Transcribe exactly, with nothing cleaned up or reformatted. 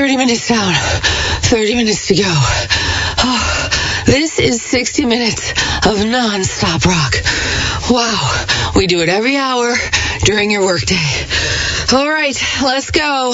thirty minutes down, thirty minutes to go. Oh, this is sixty minutes of non-stop rock. Wow. We do it every hour during your workday. All right, let's go.